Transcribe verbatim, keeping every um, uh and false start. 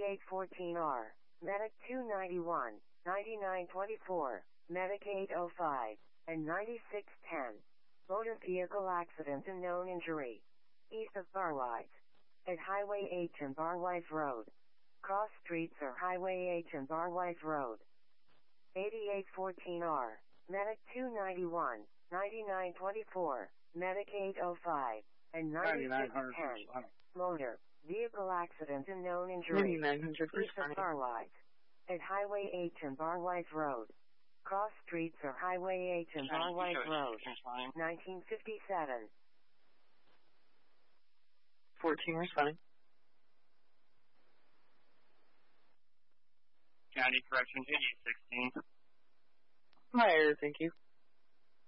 eighty-eight fourteen R, Medic two ninety-one, ninety-nine twenty-four, Medic eight oh five, and ninety-six ten. Motor vehicle accident and known injury. East of Barwise. At Highway H and Barwise Road. Cross streets are Highway H and Barwise Road. eighty-eight fourteen R, Medic two ninety-one, ninety-nine twenty-four, Medic eight oh five, and ninety-six ten. Motor vehicle accident and known injury. East of Barwise. At Highway H and Barwise Road. Cross streets are Highway H and Barwise Road. nineteen fifty-seven. fourteen responding. County Corrections eighty-eight sixteen. Higher, thank you.